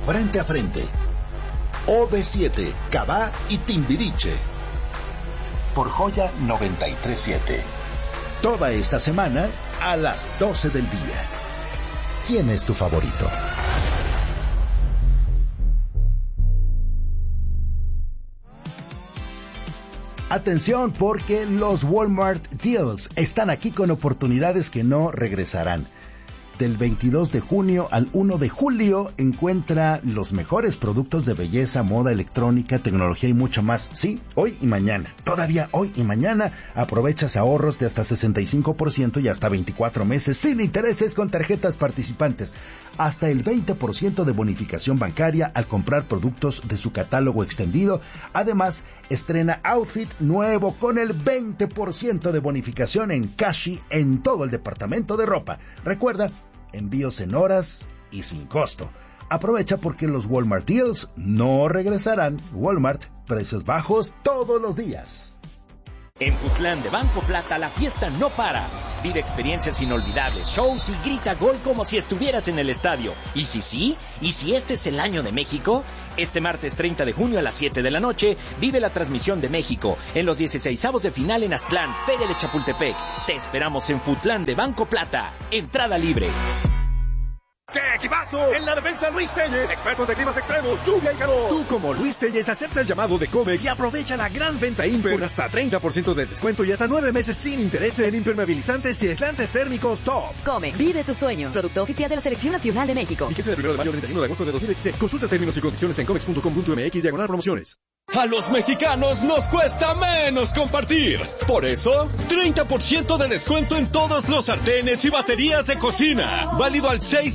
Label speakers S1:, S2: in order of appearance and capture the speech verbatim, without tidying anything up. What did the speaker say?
S1: frente a frente. O B siete, Cabá y Timbiriche. Por Joya noventa y tres punto siete. Toda esta semana a las doce del día. ¿Quién es tu favorito? Atención, porque los Walmart Deals están aquí con oportunidades que no regresarán. Del veintidós de junio al primero de julio encuentra los mejores productos de belleza, moda, electrónica, tecnología y mucho más. Sí, hoy y mañana. Todavía hoy y mañana aprovechas ahorros de hasta sesenta y cinco por ciento y hasta veinticuatro meses sin intereses con tarjetas participantes. Hasta el veinte por ciento de bonificación bancaria al comprar productos de su catálogo extendido. Además, estrena outfit nuevo con el veinte por ciento de bonificación en Cashi en todo el departamento de ropa. Recuerda, envíos en horas y sin costo. Aprovecha porque los Walmart Deals no regresarán. Walmart, precios bajos todos los días.
S2: En Futlán de Banco Plata la fiesta no para. Vive experiencias inolvidables, shows y grita gol como si estuvieras en el estadio. ¿Y si sí? ¿Y si este es el año de México? Este martes treinta de junio a las siete de la noche vive la transmisión de México en los dieciseisavos de final en Aztlán, Feria de Chapultepec. Te esperamos en Futlán de Banco Plata. Entrada libre.
S3: ¡Qué equipazo! En la defensa, Luis Telles, experto de climas extremos, lluvia y calor. Tú, como Luis Telles, acepta el llamado de Comex y aprovecha la gran venta Imper con hasta treinta por ciento de descuento y hasta nueve meses sin intereses en impermeabilizantes y aislantes térmicos top.
S4: Comex, vive tus sueños. Producto oficial de la Selección Nacional de México.
S3: Fíjese del primero de mayo al treinta y uno de agosto de dos mil dieciséis. Consulta términos y condiciones en comex punto com punto m x diagonal promociones.
S5: A los mexicanos nos cuesta menos compartir. Por eso, treinta por ciento de descuento en todos los sartenes y baterías de cocina. Válido al seis